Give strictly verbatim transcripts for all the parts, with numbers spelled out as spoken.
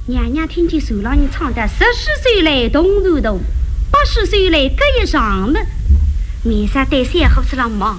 娘娘听见手老人唱的十四岁来动如动，八十岁来隔一上门，面上对三胡子浪忙。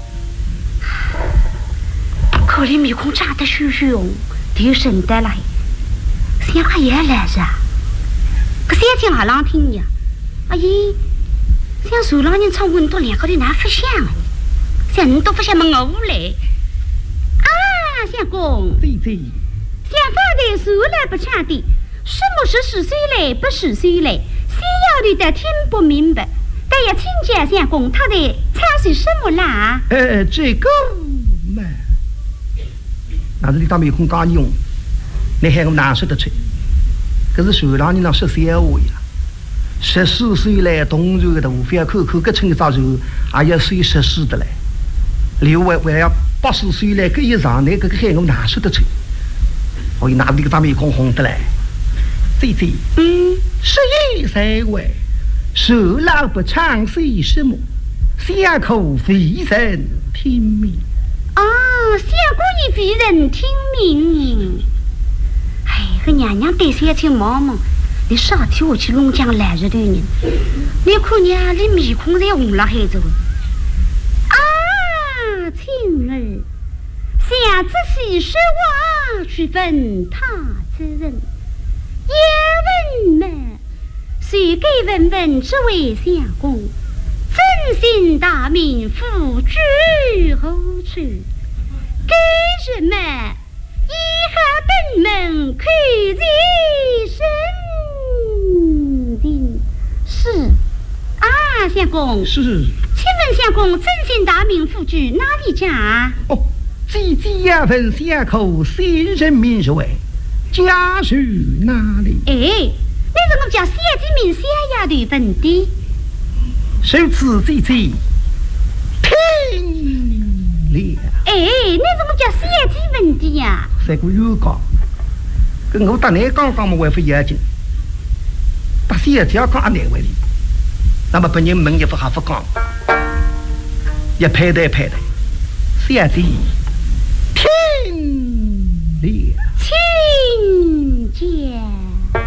可怜面孔长得羞羞红，头生得来，像个也来着。可三天还浪听呀，阿姨，像手老人唱温度两个头哪不像啊？像你都不像么我来。啊，相公， 姐姐， 像方才说了不唱的，什么十四岁来不十岁来，先要你的听不明白。但要请教相公，他在唱些什么啦？ 呃，这个嘛，那是你当面孔刚用，你喊我难受的吹。可是手上你那十三话呀，十四岁来动柔的，无非要口口个称早柔，还要岁十四的嘞。另外还要八十岁来个以上，那个喊我难受的吹。我一拿这个当面孔红的嘞，姐姐， 嗯， 十一三位。手老不唱些什么，下口非人听命。 啊，相公也非人听命。哎，个娘娘对三千忙忙，你少替我去龙江来日的人，你看娘你面孔在红了还走。啊，青儿，想仔细说话去问他之人，也问嘛。谁该问问这位相公，真心大名付诸何处？该什么以下本门看在身定是啊，相公是。 请问相公，真心大名付诸哪里家啊？ 哦，姐姐呀，问相口先人名是为家属哪里？ 哎。那怎么叫三子名三丫头本的？ 受此姐姐听了。 哎，那怎么叫三子本的呀？ 三个月讲，跟我当年刚刚么为不要紧，把三子要讲阿难为的，那么本人门也不还不讲，也拍台拍台，三子听了。 请讲。